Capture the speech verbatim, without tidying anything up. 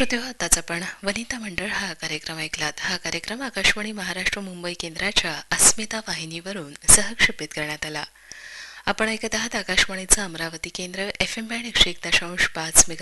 श्रोते हो, आताच आपण वनिता मंडळ हा कार्यक्रम ऐकलात. हा कार्यक्रम आकाशवाणी महाराष्ट्र मुंबई केंद्राच्या अस्मिता वाहिनीवरून सहक्षेपित करण्यात आला. आपण ऐकत आहात आकाशवाणीचं अमरावती केंद्र एफ एम बँड एकशे एक दशांश पाच